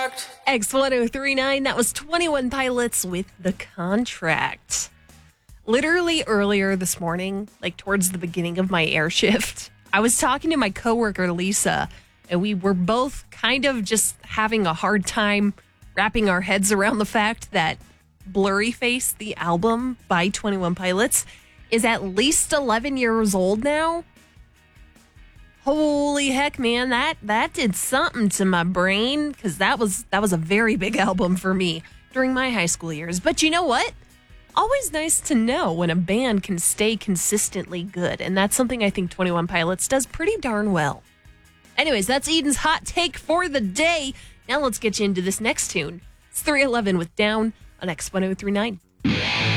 X1039, that was 21 Pilots with The Contract. Literally earlier this morning, like towards the beginning of my air shift, I was talking to my coworker, Lisa, and we were both kind of just having a hard time wrapping our heads around the fact that Blurry Face, the album by 21 Pilots, is at least 11 years old now. Holy heck, man, that did something to my brain, because that was a very big album for me during my high school years. But you know what? Always nice to know when a band can stay consistently good, and that's something I think 21 Pilots does pretty darn well. Anyways, that's Eden's hot take for the day. Now let's get you into this next tune. It's 311 with Down on X1039.